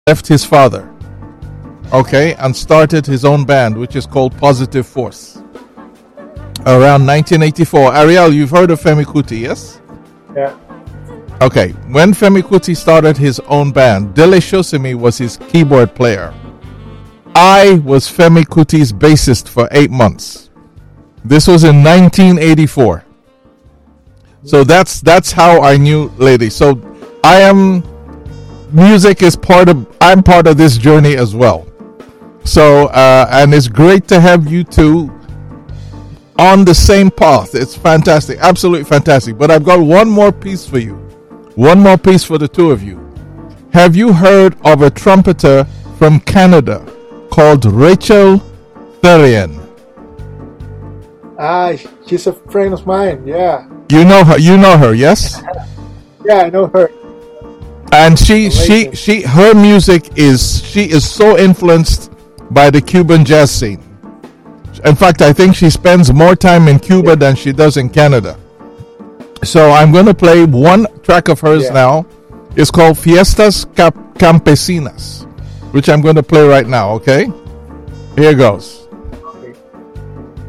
left his father, okay, and started his own band, which is called Positive Force. Around 1984. Ariel, you've heard of Femi Kuti, yes? Yeah. Okay, when Femi Kuti started his own band, Dele Shosimi was his keyboard player. I was Femi Kuti's bassist for 8 months. This was in 1984. So that's how I knew Lady. So music is I'm part of this journey as well. So, and it's great to have you two on the same path. It's fantastic, absolutely fantastic. But I've got one more piece for you. One more piece for the two of you. Have you heard of a trumpeter from Canada called Rachel Therrien? She's a friend of mine, yeah. You know her, yes? Yeah, I know her. And her music is so influenced by the Cuban jazz scene. In fact, I think she spends more time in Cuba than she does in Canada. So I'm going to play one track of hers now. It's called Fiestas Campesinas, which I'm going to play right now, okay? Here goes.